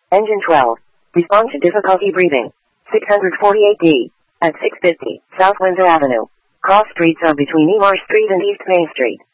Engine 12. Respond to difficulty breathing. 648D. At 650, South Windsor Avenue. Cross streets are between Emar Street and East Main Street.